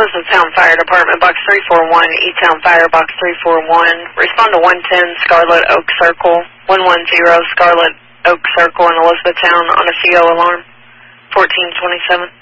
Elizabethtown Fire Department, Box 341, E-Town Fire, Box 341. Respond to 110 Scarlet Oak Circle, 110 Scarlet Oak Circle in Elizabethtown on a CO alarm, 1427.